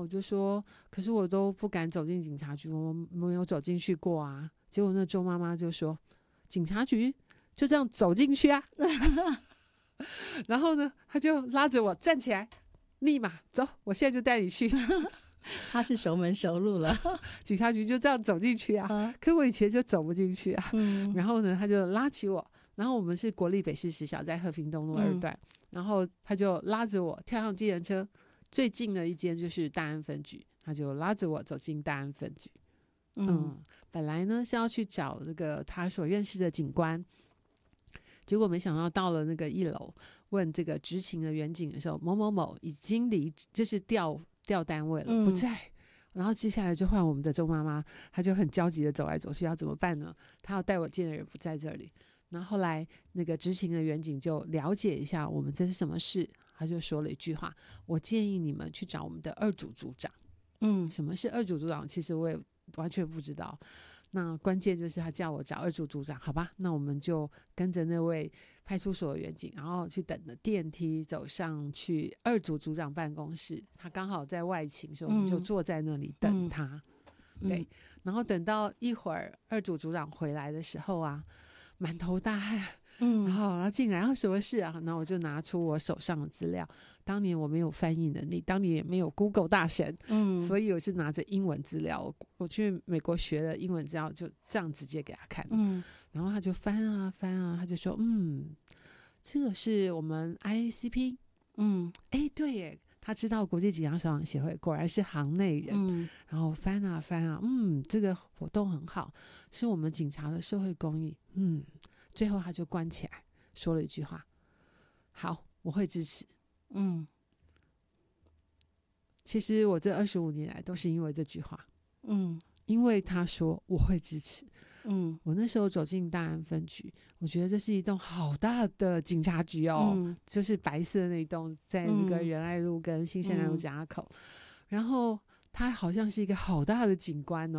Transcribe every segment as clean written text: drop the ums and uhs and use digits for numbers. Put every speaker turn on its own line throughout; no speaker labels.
就说可是我都不敢走进警察局，我没有走进去过啊。结果那周妈妈就说警察局就这样走进去啊然后呢他就拉着我站起来，立马走，我现在就带你去
他是熟门熟路了
警察局就这样走进去啊可我以前就走不进去啊然后呢他就拉起我，然后我们是国立北市实小，在和平东路2段然后他就拉着我跳上计程车，最近的一间就是大安分局，他就拉着我走进大安分局本来呢是要去找这个他所认识的警官，结果没想到到了那个1楼问这个执勤的员警的时候，某某某已经就是调单位了不在然后接下来就换我们的周妈妈，她就很焦急的走来走去，要怎么办呢？她要带我见的人不在这里。然后后来那个执勤的员警就了解一下我们这是什么事，他就说了一句话，我建议你们去找我们的2组组长什么是2组组长其实我也完全不知道，那关键就是他叫我找2组组长，好吧，那我们就跟着那位派出所的员警，然后去等着电梯走上去2组组长办公室，他刚好在外勤，所以我们就坐在那里等他对，然后等到一会儿2组组长回来的时候啊，满头大汗然后他进来，然后什么事啊？然后我就拿出我手上的资料。当年我没有翻译能力，当年也没有 Google 大神，所以我是拿着英文资料。我去美国学的英文资料，就这样直接给他看。然后他就翻啊翻啊，他就说：“这个是我们 IACP。”对耶，他知道国际警察首长协会，果然是行内人。然后翻啊翻啊，这个活动很好，是我们警察的社会公益。最后他就关起来，说了一句话：“好，我会支持。”其实我这25年来都是因为这句话，因为他说我会支持。我那时候走进大安分局，我觉得这是一栋好大的警察局就是白色的那栋，在那个仁爱路跟新生南路夹口，然后他好像是一个好大的警官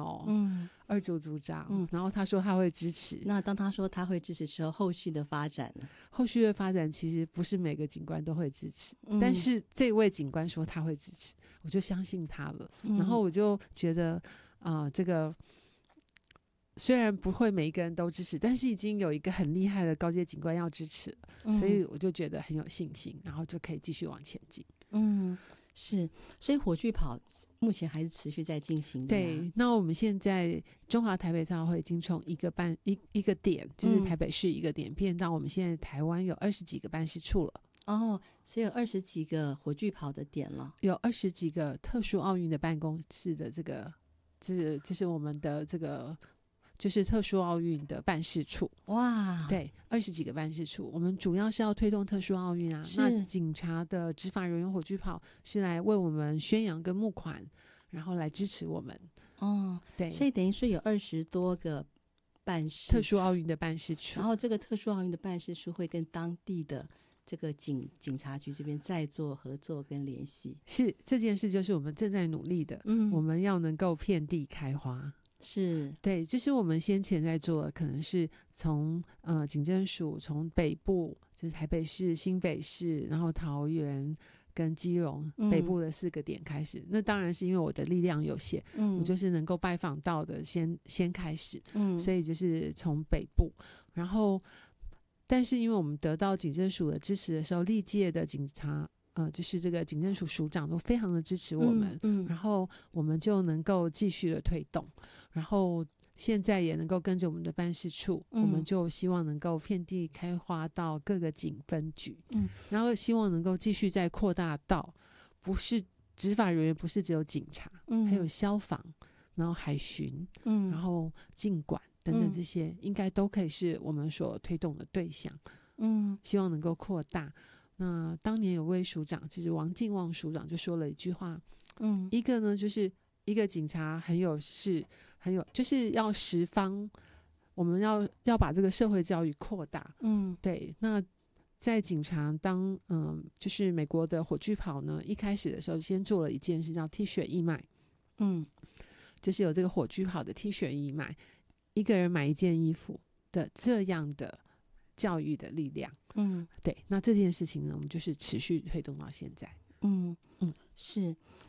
2组组长然后他说他会支持。
那当他说他会支持之后，后续的发展呢？
后续的发展其实不是每个警官都会支持但是这位警官说他会支持，我就相信他了然后我就觉得这个虽然不会每一个人都支持，但是已经有一个很厉害的高阶警官要支持所以我就觉得很有信心，然后就可以继续往前进。
是，所以火炬跑目前还是持续在进行的。
对，那我们现在中华台北特会已经从一个点，就是台北市一个点，变到我们现在台湾有20几个办事处了。
所以有20几个火炬跑的点了，
有20几个特殊奥运的办公室的就是我们的这个就是特殊奥运的办事处。
哇，
对，20几个办事处，我们主要是要推动特殊奥运啊。那警察的执法人员火炬跑是来为我们宣扬跟募款，然后来支持我们。对，
所以等于说有20多个办事处，
特殊奥运的办事处，
然后这个特殊奥运的办事处会跟当地的这个警察局这边再做合作跟联系。
是，这件事就是我们正在努力的。我们要能够遍地开花。
是，
对，就是我们先前在做的，可能是从警政署从北部，就是台北市、新北市，然后桃园跟基隆北部的4个点开始。那当然是因为我的力量有限，我就是能够拜访到的先开始，所以就是从北部，然后但是因为我们得到警政署的支持的时候，历届的警察就是这个警政署署长都非常的支持我们，然后我们就能够继续的推动，然后现在也能够跟着我们的办事处，我们就希望能够遍地开花到各个警分局，然后希望能够继续再扩大到不是执法人员，不是只有警察，还有消防，然后海巡，然后禁管等等，这些应该都可以是我们所推动的对象，希望能够扩大。那当年有位署长，就是王敬旺署长就说了一句话，一个呢就是一个警察很有就是要10方，我们要把这个社会教育扩大，对。那在警察就是美国的火炬跑呢，一开始的时候先做了一件事叫 T 恤义卖，就是有这个火炬跑的 T 恤义卖，一个人买1件衣服的这样的教育的力量，对。那这件事情呢，我们就是持续推动到现在。
是，